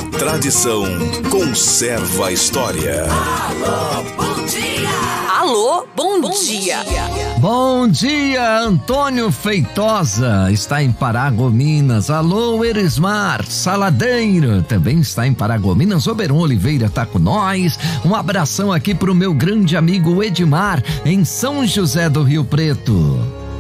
A tradição conserva a história. Alô, bom dia! Alô, bom dia! Bom dia, Antônio Feitosa está em Paragominas. Alô, Erismar Saladeiro também está em Paragominas. Oberon Oliveira tá com nós. Um abração aqui pro meu grande amigo Edmar em São José do Rio Preto.